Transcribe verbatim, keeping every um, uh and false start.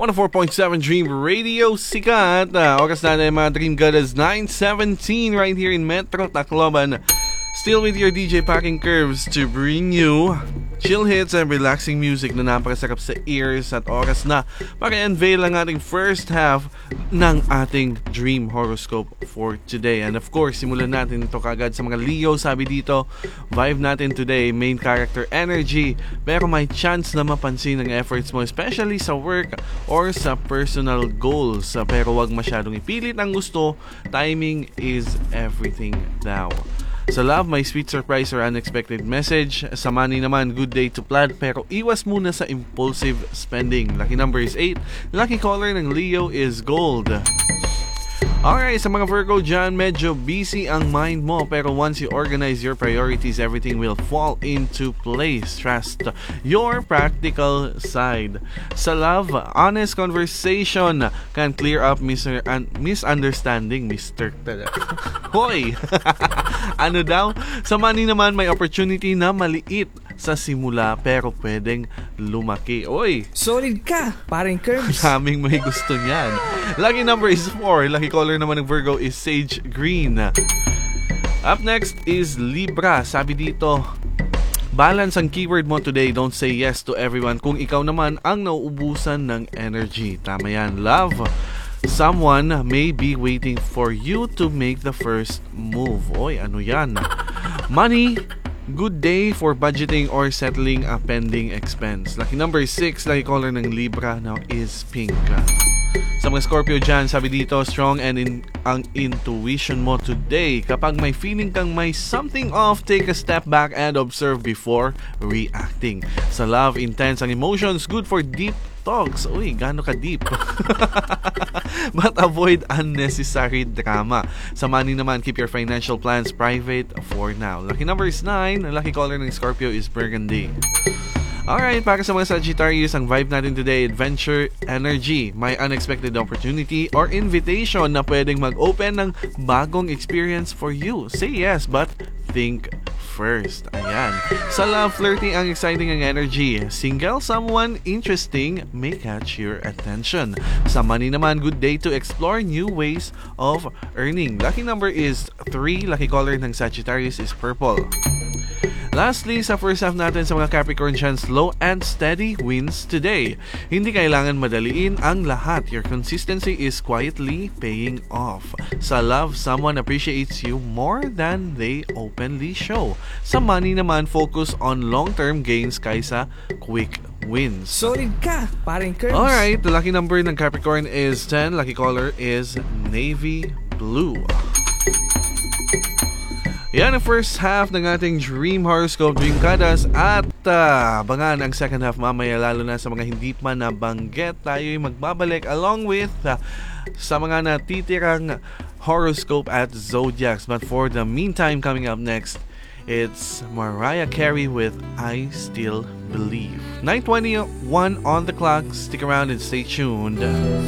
one oh four point seven Dream Radio, sikat. Uh, oras na na yung mga Dream Goddess, nine seventeen right here in Metro Tacloban. Still with your D J Packing Curves to bring you chill hits and relaxing music na napakasarap sa ears. At oras na para unveil ang ating first half ng ating Dream Horoscope for today. And of course, simulan natin ito kagad sa mga Leo. Sabi dito, vibe natin today, main character energy. Pero may chance na mapansin ang efforts mo, especially sa work or sa personal goals. Pero wag masyadong ipilit ang gusto. Timing is everything daw. Sa love, may sweet surprise or unexpected message. Sa money naman, good day to plan, pero iwas muna sa impulsive spending. Lucky number is eight. Lucky color ng Leo is gold. Alright, sa mga Virgo dyan, medyo busy ang mind mo, pero once you organize your priorities, everything will fall into place. Trust your practical side. Sa love, honest conversation can clear up mis- un- misunderstanding. Mister Hoy! Ano daw? Sa money naman, may opportunity na maliit sa simula pero pwedeng lumaki. Oy! Solid ka, paring Curves. Kaming may gusto niyan. Lucky number is four. Lucky color naman ng Virgo is sage green. Up next is Libra. Sabi dito, balance ang keyword mo today. Don't say yes to everyone kung ikaw naman ang nauubusan ng energy. Tama yan. Love, someone may be waiting for you to make the first move. Oy, ano yan? Money, good day for budgeting or settling a pending expense. Lucky number six, lucky color ng Libra now is pink. Sa mga Scorpio dyan, sabi dito, strong and in, ang intuition mo today. Kapag may feeling kang may something off, take a step back and observe before reacting. Sa love, intense ang emotions, good for deep talks. Uy, gaano ka deep? But avoid unnecessary drama. Sa money naman, keep your financial plans private for now. Lucky number is nine. Lucky color ng Scorpio is burgundy. Alright, para sa mga Sagittarius, ang vibe natin today, adventure energy. May unexpected opportunity or invitation na pwedeng mag-open ng bagong experience for you. Say yes, but think first. Ayan. Sa love, flirty ang exciting ang energy. Single, someone interesting may catch your attention. Sa money naman, good day to explore new ways of earning. Lucky number is three. Lucky color ng Sagittarius is purple. Lastly, sa first half natin sa mga Capricorn dyan, slow and steady wins today. Hindi kailangan madaliin ang lahat. Your consistency is quietly paying off. Sa love, someone appreciates you more than they openly show. Sa money naman, focus on long-term gains kaysa quick wins. Solid ka, paring Curves. Alright, the lucky number ng Capricorn is ten. Lucky color is navy blue. Yan ang first half ng ating Dream Horoscope, Dream Goddess. At uh, abangan ang second half mamaya, lalo na sa mga hindi pa nabanggit. Tayo'y magbabalik along with uh, sa mga natitirang horoscope at zodiacs. But for the meantime, coming up next, it's Mariah Carey with I Still Believe. nine twenty-one on the clock. Stick around and stay tuned.